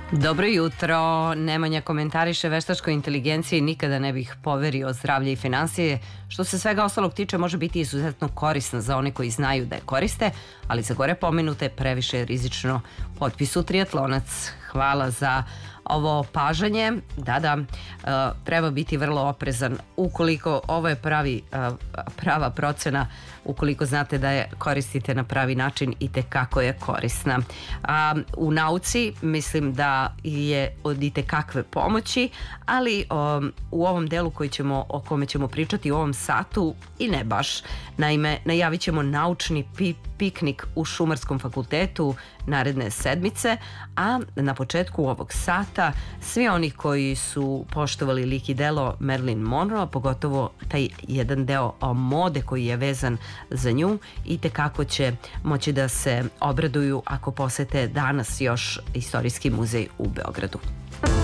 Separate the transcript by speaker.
Speaker 1: Dobro jutro. Nemanja komentariše veštačkoj inteligenciji nikada ne bih poverio zdravlje i finansije. Što se svega ostalog tiče, može biti izuzetno korisno za one koji znaju da je koriste, ali za gore pomenute previše rizično. Potpisu triatlonac. Hvala za ovo pažanje. Da, treba biti vrlo oprezan. Ukoliko ovo je prava procena, ukoliko znate da je koristite na pravi način i tekako je korisna. U nauci mislim da je od itekakve pomoći, ali u ovom delu o kome ćemo pričati u ovom satu i ne baš. Naime, najavit ćemo naučni piknik u Šumarskom fakultetu naredne sedmice, a na početku ovog sata svi oni koji su poštovali lik i delo Marilyn Monroe, pogotovo taj jedan deo mode koji je vezan za nju, i tekako će moći da se obraduju ako posete danas još Istorijski muzej u Beogradu.